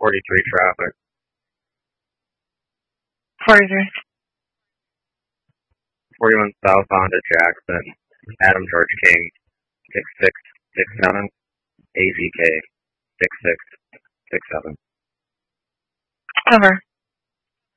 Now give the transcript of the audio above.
43 traffic. 43. 41 South Honda Jackson, Adam George King, 6667, AZK, 6667. Over.